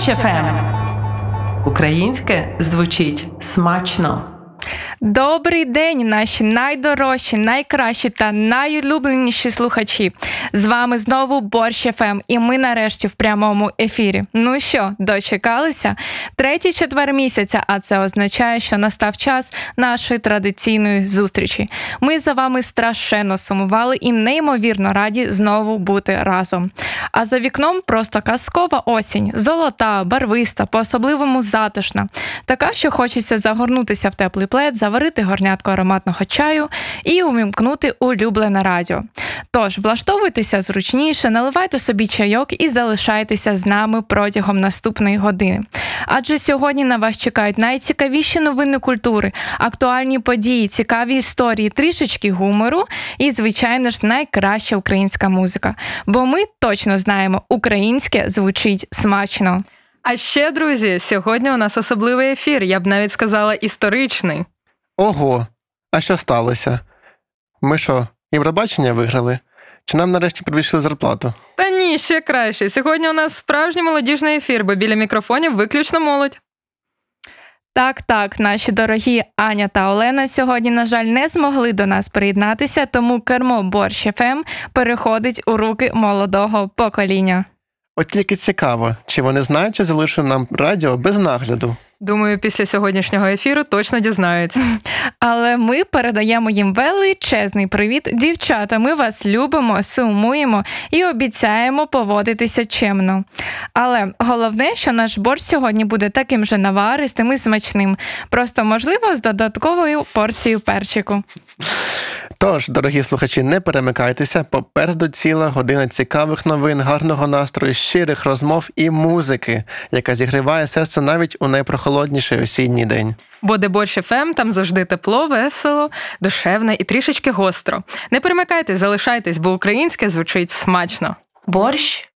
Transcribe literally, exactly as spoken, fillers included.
Борщ еф ем. Українське звучить смачно. Добрий день, наші найдорожчі, найкращі та найулюбленіші слухачі. З вами знову Борщ еф ем, і ми нарешті в прямому ефірі. Ну що, дочекалися? Третій четвер місяця, а це означає, що настав час нашої традиційної зустрічі. Ми за вами страшенно сумували і неймовірно раді знову бути разом. А за вікном просто казкова осінь, золота, барвиста, по-особливому затишна. Така, що хочеться загорнутися в теплий плед, заварити горнятку ароматного чаю і увімкнути улюблене радіо. Тож, влаштовуйтеся зручніше, наливайте собі чайок і залишайтеся з нами протягом наступної години. Адже сьогодні на вас чекають найцікавіші новини культури, актуальні події, цікаві історії, трішечки гумору і, звичайно ж, найкраща українська музика. Бо ми точно знаємо, українське звучить смачно. А ще, друзі, сьогодні у нас особливий ефір, я б навіть сказала, історичний. Ого, а що сталося? Ми що, Євробачення виграли? Чи нам нарешті підвищили зарплату? Та ні, ще краще. Сьогодні у нас справжній молодіжний ефір, бо біля мікрофонів виключно молодь. Так-так, наші дорогі Аня та Олена сьогодні, на жаль, не змогли до нас приєднатися, тому кермо Борщ еф ем переходить у руки молодого покоління. От тільки цікаво, чи вони знають, чи залишили нам радіо без нагляду? Думаю, після сьогоднішнього ефіру точно дізнаються. Але ми передаємо їм величезний привіт. Дівчата, ми вас любимо, сумуємо і обіцяємо поводитися чемно. Але головне, що наш борщ сьогодні буде таким же наваристим і смачним. Просто, можливо, з додатковою порцією перчику. Тож, дорогі слухачі, не перемикайтеся, попереду ціла година цікавих новин, гарного настрою, щирих розмов і музики, яка зігріває серце навіть у найпрохолодніший осінній день. Бо де Борщ еф ем, там завжди тепло, весело, душевно і трішечки гостро. Не перемикайтесь, залишайтесь, бо українське звучить смачно. Борщ